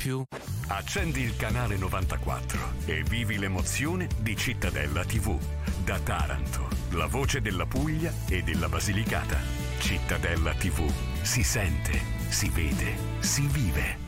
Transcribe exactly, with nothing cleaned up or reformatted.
più. Accendi il canale novantaquattro e vivi l'emozione di Cittadella tivù. Da Taranto, la voce della Puglia e della Basilicata. Cittadella tivù. Si sente, si vede, si vive.